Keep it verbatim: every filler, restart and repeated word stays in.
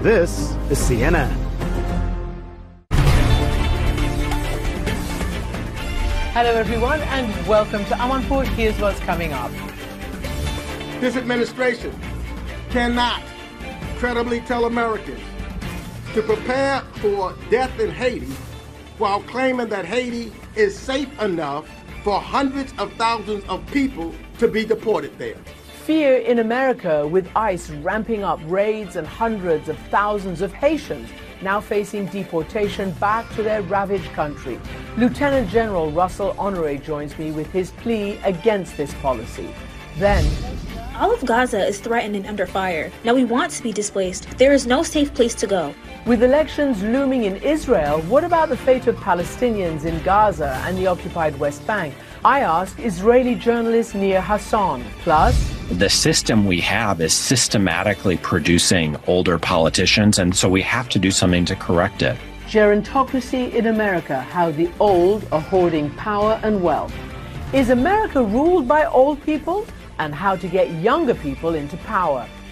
This is C N N. Hello everyone and welcome to Amanpour. Here's what's coming up. This administration cannot credibly tell Americans to prepare for death in Haiti while claiming that Haiti is safe enough for hundreds of thousands of people to be deported there. Fear in America with ICE ramping up raids and hundreds of thousands of Haitians now facing deportation back to their ravaged country. Lieutenant General Russell Honoré joins me with his plea against this policy. Then, all of Gaza is threatened and under fire. Now we want to be displaced. There is no safe place to go. With elections looming in Israel, what about the fate of Palestinians in Gaza and the occupied West Bank? I ask Israeli journalist Nir Hassan. Plus, the system we have is systematically producing older politicians, and so we have to do something to correct it. Gerontocracy in America, how the old are hoarding power and wealth. Is America ruled by old people? And how to get younger people into power.